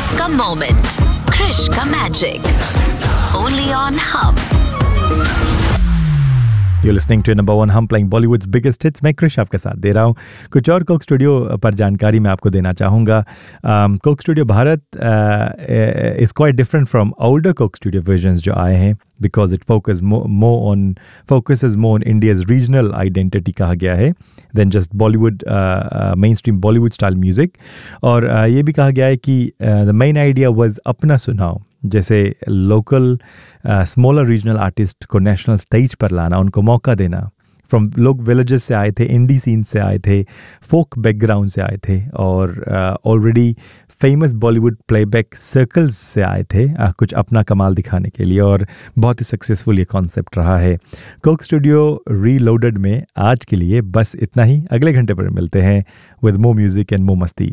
का मोमेंट, क्रिश का magic, only on हम। You're listening to number one hum playing Bollywood's biggest hits. मैं क्रिश आपके साथ दे रहा हूँ। कुछ और कोक स्टूडियो पर जानकारी मैं आपको देना चाहूँगा। Coke studio Bharat is quite different from older Coke Studio versions जो आए हैं, because it focuses more on India's regional identity कहा गया है than just Bollywood, mainstream Bollywood style music. और ये भी कहा गया है कि the main idea was अपना सुनाओ, जैसे लोकल स्मॉलर रीजनल आर्टिस्ट को नेशनल स्टेज पर लाना, उनको मौका देना। फ्रॉम लोग विलेजेस से आए थे, इंडी सीन से आए थे, फोक बैकग्राउंड से आए थे और already famous Bollywood playback circles से आए थे कुछ अपना कमाल दिखाने के लिए, और बहुत ही सक्सेसफुल ये कॉन्सेप्ट रहा है। कोक स्टूडियो रीलोडेड में आज के लिए बस इतना ही। अगले घंटे पर मिलते हैं with more music and more मस्ती।